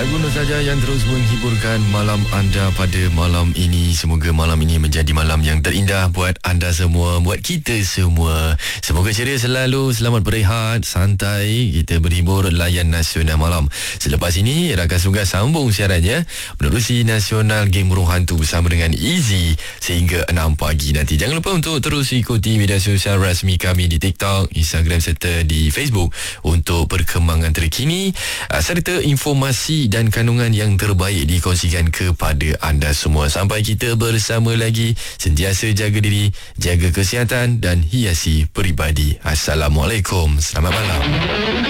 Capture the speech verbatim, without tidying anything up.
Lagu Nostalgia yang terus menghiburkan malam anda pada malam ini. Semoga malam ini menjadi malam yang terindah buat anda semua, buat kita semua. Semoga ceria selalu, selamat berehat, santai, kita berhibur layan Nasional Malam. Selepas ini, Raka Sugas sambung siarannya menerusi Nasional Game Burung Hantu bersama dengan Easy sehingga enam pagi nanti. Jangan lupa untuk terus ikuti media sosial rasmi kami di TikTok, Instagram serta di Facebook untuk perkembangan terkini serta informasi dan kandungan yang terbaik dikongsikan kepada anda semua. Sampai kita bersama lagi, sentiasa jaga diri, jaga kesihatan dan hiasi peribadi. Assalamualaikum, selamat malam.